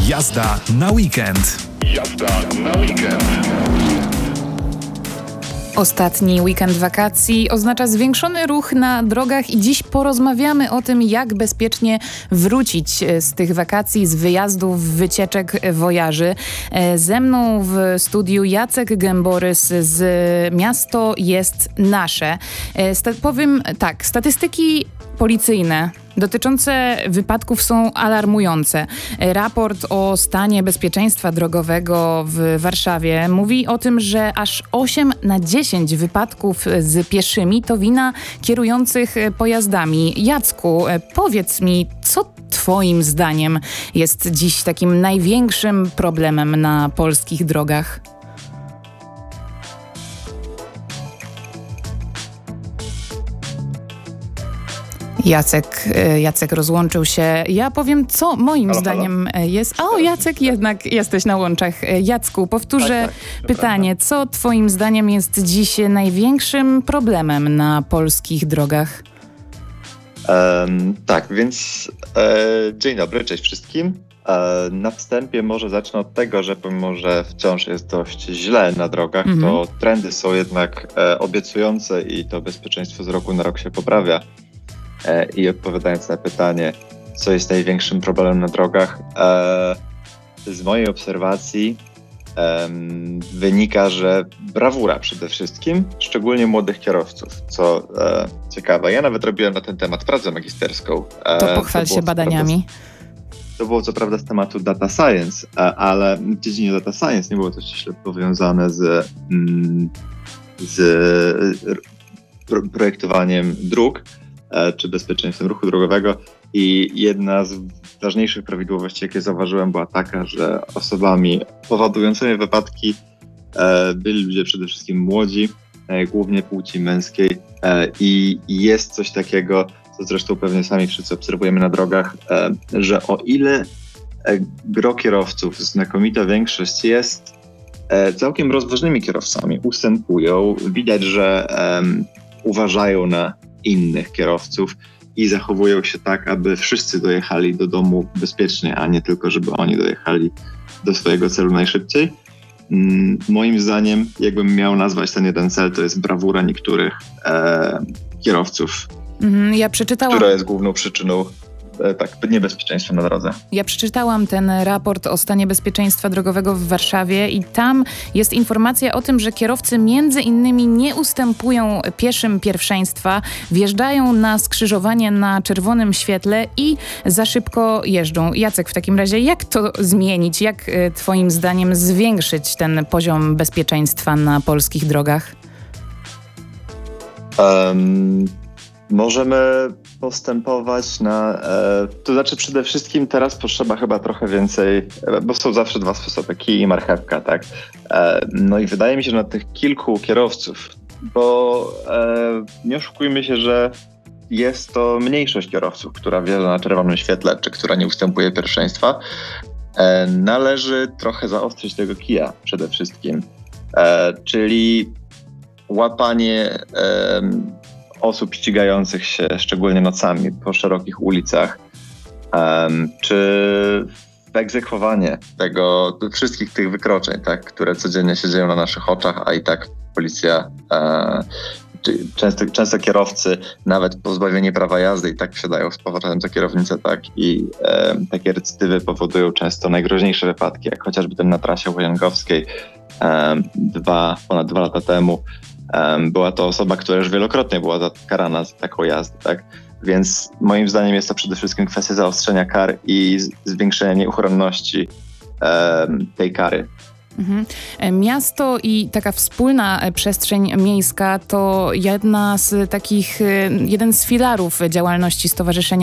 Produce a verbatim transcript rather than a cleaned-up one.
Jazda na weekend. Jazda na weekend. Ostatni weekend wakacji oznacza zwiększony ruch na drogach i dziś porozmawiamy o tym, jak bezpiecznie wrócić z tych wakacji, z wyjazdów, wycieczek, wojaży. Ze mną w studiu Jacek Gęborys z Miasto jest nasze. Sta- powiem tak, statystyki policyjne dotyczące wypadków są alarmujące. Raport o stanie bezpieczeństwa drogowego w Warszawie mówi o tym, że aż osiem na dziesięć wypadków z pieszymi to wina kierujących pojazdami. Jacku, powiedz mi, co twoim zdaniem jest dziś takim największym problemem na polskich drogach? Jacek, Jacek rozłączył się. Ja powiem, co moim halo, zdaniem halo. jest... O, Jacek, jednak jesteś na łączach. Jacku, powtórzę tak, tak, pytanie. Co twoim zdaniem jest dziś największym problemem na polskich drogach? Um, tak, więc e, dzień dobry, cześć wszystkim. E, na wstępie może zacznę od tego, że pomimo, że wciąż jest dość źle na drogach, Mhm. to trendy są jednak e, obiecujące i to bezpieczeństwo z roku na rok się poprawia. E, I odpowiadając na pytanie, co jest największym problemem na drogach, e, z mojej obserwacji e, wynika, że brawura przede wszystkim, szczególnie młodych kierowców, co e, ciekawe. Ja nawet robiłem na ten temat pracę magisterską. E, To pochwal było się co badaniami. Prawda, to było co prawda z tematu data science, e, ale w dziedzinie data science nie było to ściśle powiązane z, mm, z r- projektowaniem dróg, czy bezpieczeństwem ruchu drogowego i jedna z ważniejszych prawidłowości, jakie zauważyłem, była taka, że osobami powodującymi wypadki e, byli ludzie przede wszystkim młodzi, e, głównie płci męskiej e, i jest coś takiego, co zresztą pewnie sami wszyscy obserwujemy na drogach, e, że o ile e, gro kierowców, znakomita większość jest e, całkiem rozważnymi kierowcami, ustępują, widać, że e, uważają na innych kierowców i zachowują się tak, aby wszyscy dojechali do domu bezpiecznie, a nie tylko, żeby oni dojechali do swojego celu najszybciej. Mm, moim zdaniem, jakbym miał nazwać ten jeden cel, to jest brawura niektórych e, kierowców, Mhm, ja przeczytałam... która jest główną przyczyną e, tak, niebezpieczeństwa na drodze. Ja przeczytałam ten raport o stanie bezpieczeństwa drogowego w Warszawie i tam jest informacja o tym, że kierowcy między innymi nie ustępują pieszym pierwszeństwa, wjeżdżają na skrzyżowanie na czerwonym świetle i za szybko jeżdżą. Jacek, w takim razie jak to zmienić? Jak y, twoim zdaniem zwiększyć ten poziom bezpieczeństwa na polskich drogach? Um, możemy postępować na... E, to znaczy przede wszystkim teraz potrzeba chyba trochę więcej, e, bo są zawsze dwa sposoby, kij i marchewka, tak? E, no i wydaje mi się, że na tych kilku kierowców, bo e, nie oszukujmy się, że jest to mniejszość kierowców, która wjeżdża na czerwonym świetle, czy która nie ustępuje pierwszeństwa, e, należy trochę zaostrzyć tego kija przede wszystkim. E, czyli łapanie e, osób ścigających się, szczególnie nocami, po szerokich ulicach, um, czy egzekwowanie tego, wszystkich tych wykroczeń, tak, które codziennie się dzieją na naszych oczach, a i tak policja, e, czy często, często kierowcy, nawet pozbawieni prawa jazdy, i tak wsiadają z powrotem za kierownicę, tak, i e, takie recydywy powodują często najgroźniejsze wypadki, jak chociażby ten na trasie Łojęgowskiej e, dwa, ponad dwa lata temu. Um, była to osoba, która już wielokrotnie była karana za taką jazdę, tak? Więc moim zdaniem jest to przede wszystkim kwestia zaostrzenia kar i z- zwiększenia nieuchronności um, tej kary. Mhm. Miasto i taka wspólna przestrzeń miejska to jedna z takich, jeden z filarów działalności Stowarzyszenia